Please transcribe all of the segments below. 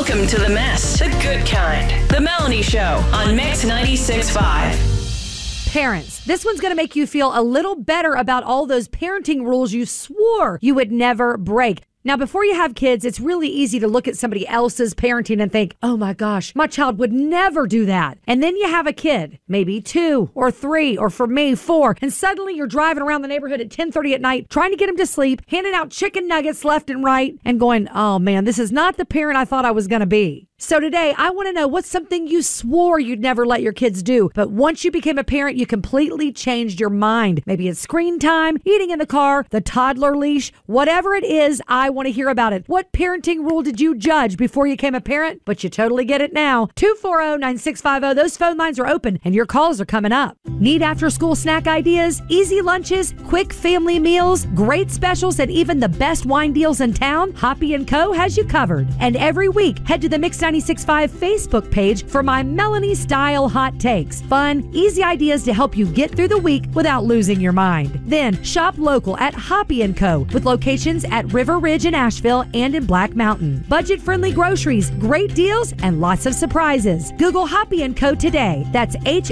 Welcome to the mess, the good kind. The Melanie Show on Mix 96.5. Parents, this one's going to make you feel a little better about all those parenting rules you swore you would never break. Now, before you have kids, it's really easy to look at somebody else's parenting and think, oh my gosh, my child would never do that. And then you have a kid, maybe 2 or 3, or for me, 4. And suddenly you're driving around the neighborhood at 10:30 at night, trying to get him to sleep, handing out chicken nuggets left and right, and going, oh man, this is not the parent I thought I was going to be. So today, I want to know what's something you swore you'd never let your kids do, but once you became a parent, you completely changed your mind. Maybe it's screen time, eating in the car, the toddler leash, whatever it is, I want to hear about it. What parenting rule did you judge before you became a parent? But you totally get it now. 240-9650. Those phone lines are open and your calls are coming up. Need after-school snack ideas, easy lunches, quick family meals, great specials, and even the best wine deals in town? Hoppy & Co. has you covered. And every week, head to the Mix 96.5 Facebook page for my Melanie Style Hot Takes. Fun, easy ideas to help you get through the week without losing your mind. Then shop local at Hoppy & Co. with locations at River Ridge in Asheville and in Black Mountain. Budget-friendly groceries, great deals, and lots of surprises. Google Hoppy & Co. today. That's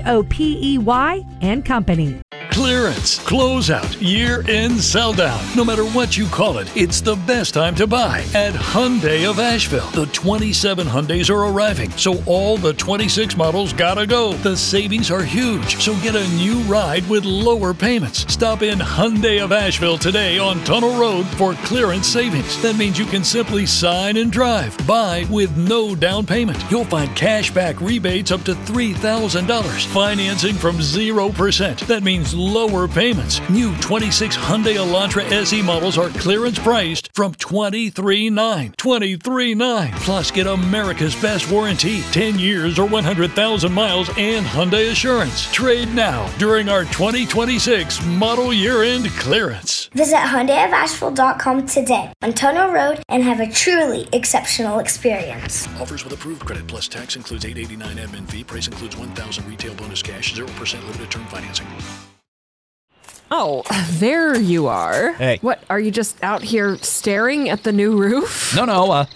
HOPEY and Company. Clearance, closeout, year-end sell-down. No matter what you call it, it's the best time to buy at Hyundai of Asheville. The 27 Hyundais are arriving, so all the 26 models gotta go. The savings are huge, so get a new ride with lower payments. Stop in Hyundai of Asheville today on Tunnel Road for clearance savings. That means you can simply sign and drive. Buy with no down payment. You'll find cash back rebates up to $3,000. Financing from 0%. That means lower payments. New 26 Hyundai Elantra SE models are clearance priced from $23,900. $23,900. Plus, get America's best warranty, 10 years or 100,000 miles, and Hyundai Assurance. Trade now during our 2026 model year-end clearance. Visit HyundaiofAsheville.com today on Tunnel Road and have a truly exceptional experience. Offers with approved credit plus tax includes $889 admin fee. Price includes $1,000 retail bonus cash, 0% limited term financing. Oh, there you are. Hey. What, are you just out here staring at the new roof? No,